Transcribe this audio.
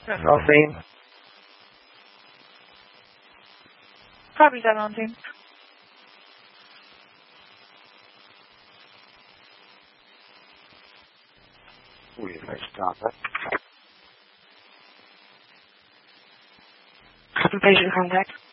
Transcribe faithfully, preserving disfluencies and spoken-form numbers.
Nothing. Probably done on team. We may stop it. Patient contact.